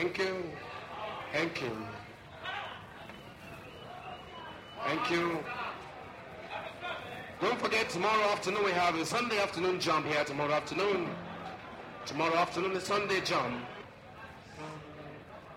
Thank you. Thank you. Thank you. Don't forget, tomorrow afternoon we have a Sunday afternoon jump here tomorrow afternoon. Tomorrow afternoon is Sunday jump.